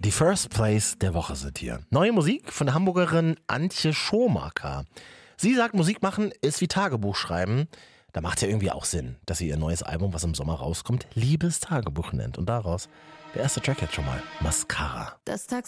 Die First Place der Woche sind hier. Neue Musik von der Hamburgerin Antje Schomaker. Sie sagt, Musik machen ist wie Tagebuch schreiben. Da macht ja irgendwie auch Sinn, dass sie ihr neues Album, was im Sommer rauskommt, Liebestagebuch nennt. Und daraus der erste Track jetzt schon mal, Mascara. Das Taxi